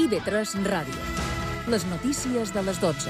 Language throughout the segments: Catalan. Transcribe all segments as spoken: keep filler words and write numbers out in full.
I V tres Ràdio. Les notícies de les dotze.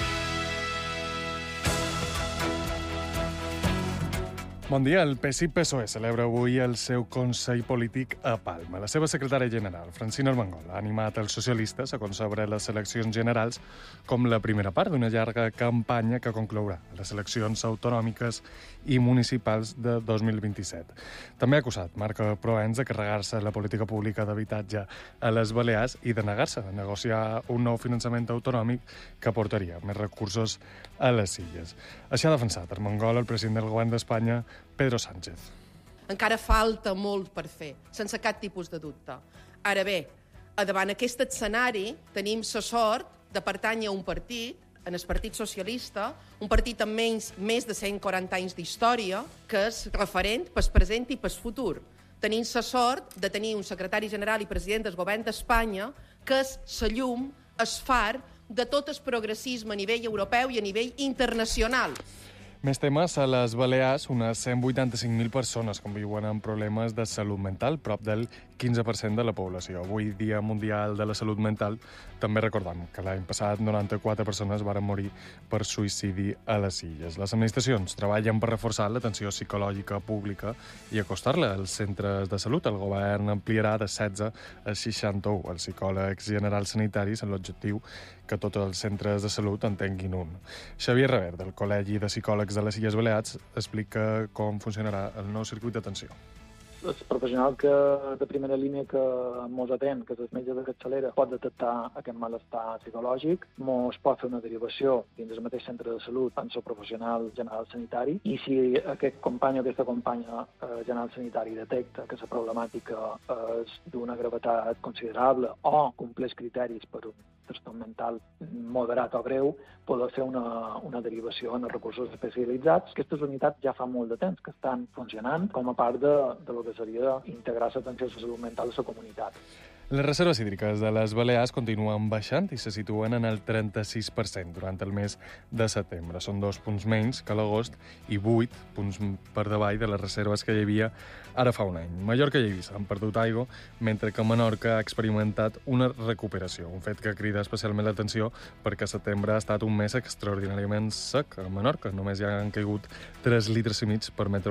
Bon dia. El P S I P S O E celebra avui el seu Consell Polític a Palma. La seva secretària general, Francina Armengol, ha animat els socialistes a concebre les eleccions generals com la primera part d'una llarga campanya que conclourà a les eleccions autonòmiques i municipals de dos mil vint-i-set. També ha acusat Marc Proens de carregar-se la política pública d'habitatge a les Balears i de negar-se a negociar un nou finançament autonòmic que aportaria més recursos a les illes. Així ha defensat Armengol el president del govern d'Espanya, Pedro Sánchez. Encara falta molt per fer, sense cap tipus de dubte. Ara bé, davant aquest escenari tenim la sort de pertànyer a un partit, en el Partit Socialista, un partit amb menys, més de cent quaranta anys d'història, que és referent pel present i pel futur. Tenim la sort de tenir un secretari general i president del govern d'Espanya que és la llum, el far de tot el progressisme a nivell europeu i a nivell internacional. Més temes. A les Balears, unes cent vuitanta-cinc mil persones conviuen amb problemes de salut mental, prop del quinze per cent de la població. Avui, Dia Mundial de la Salut Mental, també recordam que l'any passat noranta-quatre persones varen morir per suïcidi a les illes. Les administracions treballen per reforçar l'atenció psicològica pública i acostar-la als centres de salut. El govern ampliarà de setze a seixanta-u els psicòlegs generals sanitaris amb l'objectiu que tots els centres de salut en tinguin un. Xavier Rever, del Col·legi de Psicòlegs de les Illes Balears, explica com funcionarà el nou circuit d'atenció. El professional que, de primera línia que mos atén, que és el metge de capçalera, pot detectar aquest malestar psicològic, mos pot fer una derivació dins del mateix centre de salut amb el professional general sanitari, i si aquest company o aquesta companya eh, general sanitari detecta que la problemàtica és d'una gravetat considerable o compleix criteris per un trastorn mental moderat o greu, poder fer una, una derivació en els recursos especialitzats. Aquestes unitats ja fa molt de temps que estan funcionant com a part de, de lo que seria integrar l'atenció a la salut mental a la comunitat. Les reserves hídriques de les Balears continuen baixant i se situen en el trenta-sis per cent durant el mes de setembre. Són dos punts menys que l'agost i vuit punts per davall de les reserves que hi havia ara fa un any. Mallorca i Eivissa han perdut aigua, mentre que Menorca ha experimentat una recuperació, un fet que crida especialment l'atenció perquè setembre ha estat un mes extraordinàriament sec. A Menorca només hi han caigut tres litres i mig per metre